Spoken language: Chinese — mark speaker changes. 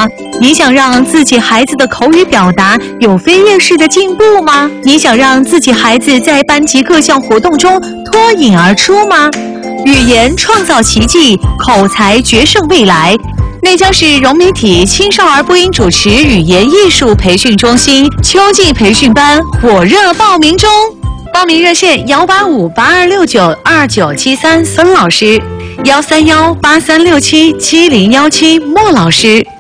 Speaker 1: 吗？你想让自己孩子的口语表达有飞跃式的进步吗？你想让自己孩子在班级各项活动中脱颖而出吗？语言创造奇迹，口才决胜未来。内江市融媒体青少儿播音主持语言艺术培训中心秋季培训班火热报名中，报名热线18582692973孙老师，13183677017莫老师。